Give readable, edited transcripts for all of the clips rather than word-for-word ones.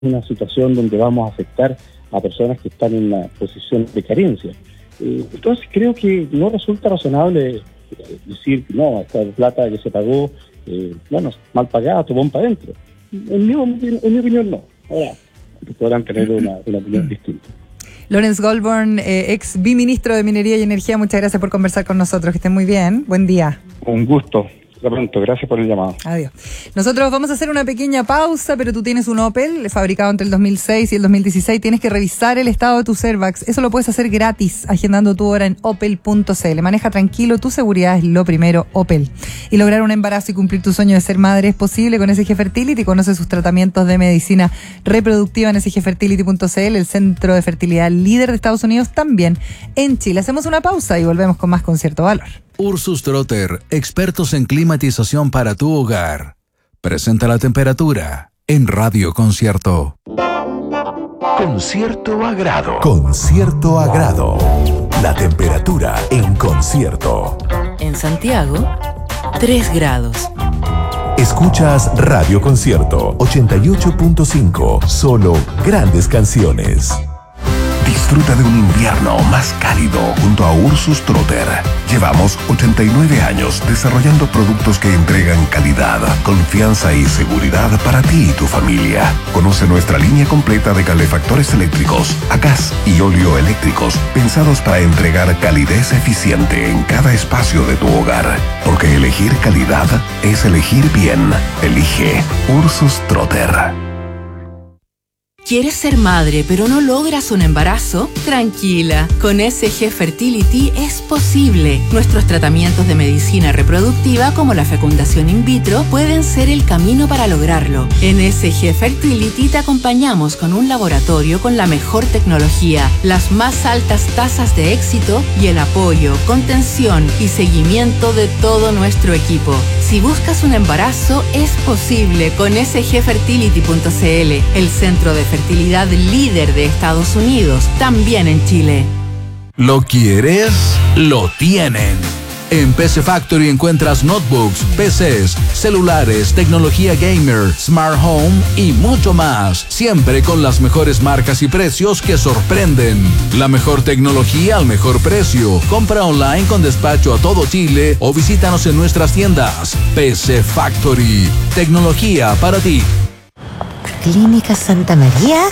una situación donde vamos a afectar a personas que están en una posición de carencia. Entonces creo que no resulta razonable decir, no, esta plata que se pagó, mal pagada, tomó para adentro. En mi opinión no. Ahora, podrán tener una opinión distinta. Lawrence Goldborn, ex biministro de Minería y Energía, muchas gracias por conversar con nosotros, que estén muy bien, buen día. Un gusto. Hasta pronto, gracias por el llamado. Adiós. Nosotros vamos a hacer una pequeña pausa, pero tú tienes un Opel fabricado entre el 2006 y el 2016. Tienes que revisar el estado de tus airbags. Eso lo puedes hacer gratis, agendando tu hora en opel.cl. Maneja tranquilo, tu seguridad es lo primero, Opel. Y lograr un embarazo y cumplir tu sueño de ser madre es posible con SG Fertility. Conoce sus tratamientos de medicina reproductiva en sgfertility.cl, el centro de fertilidad líder de Estados Unidos, también en Chile. Hacemos una pausa y volvemos con más Concierto Valor. Ursus Trotter, expertos en climatización para tu hogar. Presenta la temperatura en Radio Concierto. Con cierto agrado. Con cierto agrado. La temperatura en Concierto. En Santiago, 3 grados. Escuchas Radio Concierto 88.5. Solo grandes canciones. Disfruta de un invierno más cálido junto a Ursus Trotter. Llevamos 89 años desarrollando productos que entregan calidad, confianza y seguridad para ti y tu familia. Conoce nuestra línea completa de calefactores eléctricos, a gas y óleo eléctricos, pensados para entregar calidez eficiente en cada espacio de tu hogar. Porque elegir calidad es elegir bien. Elige Ursus Trotter. ¿Quieres ser madre pero no logras un embarazo? Tranquila, con SG Fertility es posible. Nuestros tratamientos de medicina reproductiva como la fecundación in vitro pueden ser el camino para lograrlo. En SG Fertility te acompañamos con un laboratorio con la mejor tecnología, las más altas tasas de éxito y el apoyo, contención y seguimiento de todo nuestro equipo. Si buscas un embarazo, es posible con sgfertility.cl, el centro de fertilidad líder de Estados Unidos, también en Chile. ¿Lo quieres? Lo tienen. En PC Factory encuentras notebooks, PCs, celulares, tecnología gamer, smart home y mucho más. Siempre con las mejores marcas y precios que sorprenden. La mejor tecnología al mejor precio. Compra online con despacho a todo Chile o visítanos en nuestras tiendas. PC Factory. Tecnología para ti. ¿Clínica Santa María?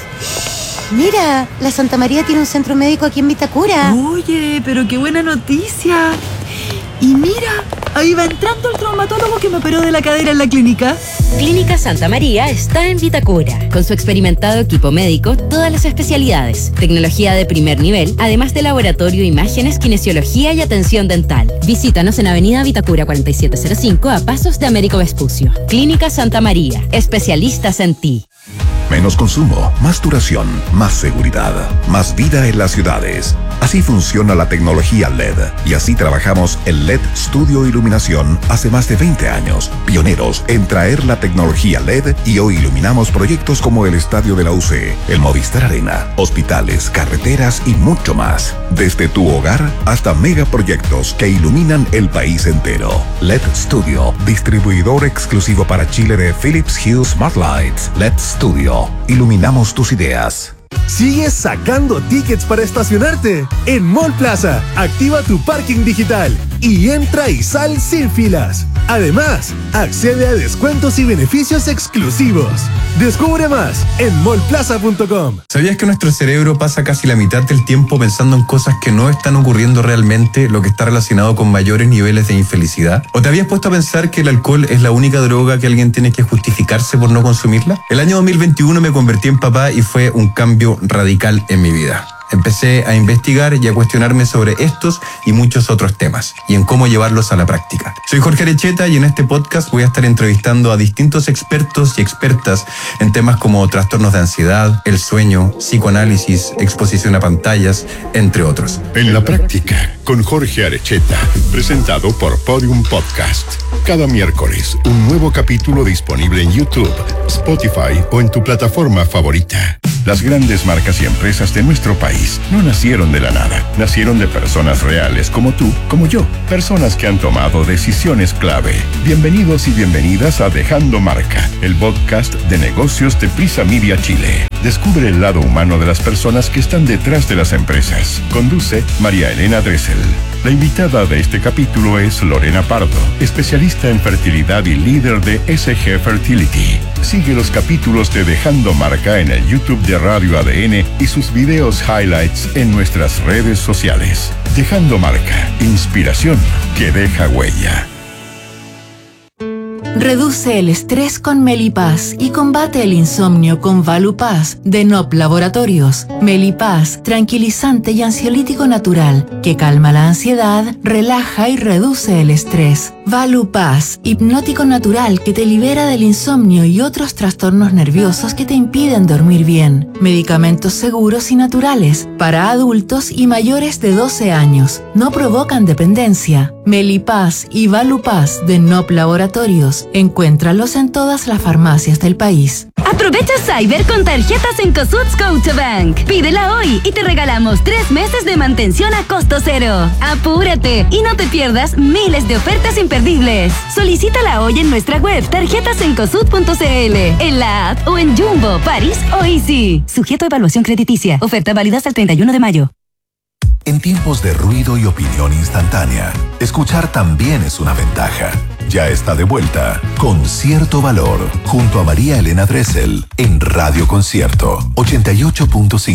Mira, la Santa María tiene un centro médico aquí en Vitacura. Oye, pero qué buena noticia. Y mira, ahí va entrando el traumatólogo que me operó de la cadera en la clínica. Clínica Santa María está en Vitacura. Con su experimentado equipo médico, todas las especialidades, tecnología de primer nivel, además de laboratorio, imágenes, kinesiología y atención dental. Visítanos en Avenida Vitacura 4705 a pasos de Américo Vespucio. Clínica Santa María, especialistas en ti. Menos consumo, más duración, más seguridad, más vida en las ciudades. Así funciona la tecnología LED y así trabajamos en LED Studio Iluminación hace más de 20 años, pioneros en traer la tecnología LED y hoy iluminamos proyectos como el Estadio de la UC, el Movistar Arena, hospitales, carreteras y mucho más. Desde tu hogar hasta megaproyectos que iluminan el país entero. LED Studio, distribuidor exclusivo para Chile de Philips Hue Smart Lights. LED Studio, iluminamos tus ideas. Sigues sacando tickets para estacionarte. En Mall Plaza, activa tu parking digital y entra y sal sin filas. Además, accede a descuentos y beneficios exclusivos. Descubre más en mallplaza.com. ¿Sabías que nuestro cerebro pasa casi la mitad del tiempo pensando en cosas que no están ocurriendo realmente, lo que está relacionado con mayores niveles de infelicidad? ¿O te habías puesto a pensar que el alcohol es la única droga que alguien tiene que justificarse por no consumirla? El año 2021 me convertí en papá y fue un cambio radical en mi vida. Empecé a investigar y a cuestionarme sobre estos y muchos otros temas y en cómo llevarlos a la práctica. Soy Jorge Arecheta y en este podcast voy a estar entrevistando a distintos expertos y expertas en temas como trastornos de ansiedad, el sueño, psicoanálisis, exposición a pantallas, entre otros. En la práctica, con Jorge Arecheta, presentado por Podium Podcast. Cada miércoles, un nuevo capítulo disponible en YouTube, Spotify o en tu plataforma favorita. Las grandes marcas y empresas de nuestro país no nacieron de la nada. Nacieron de personas reales como tú, como yo. Personas que han tomado decisiones clave. Bienvenidos y bienvenidas a Dejando Marca, el podcast de negocios de Prisa Media Chile. Descubre el lado humano de las personas que están detrás de las empresas. Conduce María Elena Dressel. La invitada de este capítulo es Lorena Pardo, especialista en fertilidad y líder de SG Fertility. Sigue los capítulos de Dejando Marca en el YouTube de Radio ADN y sus videos highlights en nuestras redes sociales. Dejando Marca, inspiración que deja huella. Reduce el estrés con Melipaz y combate el insomnio con Valupaz de NOP Laboratorios. Melipaz, tranquilizante y ansiolítico natural que calma la ansiedad, relaja y reduce el estrés. Valupaz, hipnótico natural que te libera del insomnio y otros trastornos nerviosos que te impiden dormir bien. Medicamentos seguros y naturales para adultos y mayores de 12 años. No provocan dependencia. Melipaz y Valupaz de NOP Laboratorios. Encuéntralos en todas las farmacias del país. Aprovecha Cyber con tarjetas Cencosud Scotiabank. Pídela hoy y te regalamos 3 meses de mantención a costo cero. Apúrate y no te pierdas miles de ofertas imperdibles. Solicítala hoy en nuestra web tarjetasencosud.cl, en la app o en Jumbo, París o Easy. Sujeto a evaluación crediticia. Oferta válida hasta el 31 de mayo. En tiempos de ruido y opinión instantánea, escuchar también es una ventaja. Ya está de vuelta Con Cierto Valor, junto a María Elena Dressel, en Radio Concierto 88.5.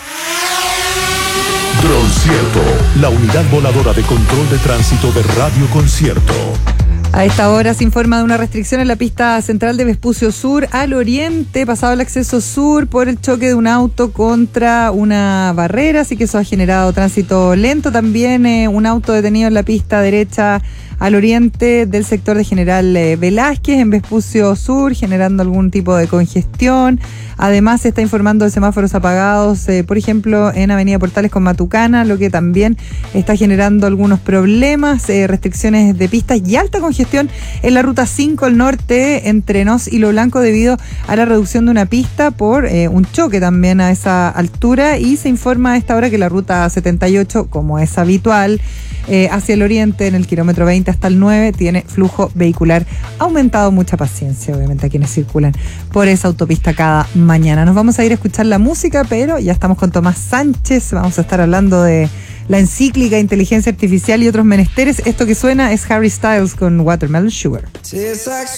Droncierto, la unidad voladora de control de tránsito de Radio Concierto. A esta hora se informa de una restricción en la pista central de Vespucio Sur al oriente, pasado el acceso sur, por el choque de un auto contra una barrera, así que eso ha generado tránsito lento. También un auto detenido en la pista derecha al oriente del sector de General Velázquez en Vespucio Sur, generando algún tipo de congestión. Además, se está informando de semáforos apagados, por ejemplo, en Avenida Portales con Matucana, lo que también está generando algunos problemas, restricciones de pistas y alta congestión en la Ruta 5 al norte, entre Nos y Lo Blanco, debido a la reducción de una pista por un choque también a esa altura. Y se informa a esta hora que la Ruta 78, como es habitual, hacia el oriente, en el kilómetro 20 hasta el 9, tiene flujo vehicular aumentado. Mucha paciencia, obviamente, a quienes circulan por esa autopista cada mañana. Nos vamos a ir a escuchar la música, pero ya estamos con Tomás Sánchez. Vamos a estar hablando de la encíclica Inteligencia Artificial y otros menesteres. Esto que suena es Harry Styles con Watermelon Sugar.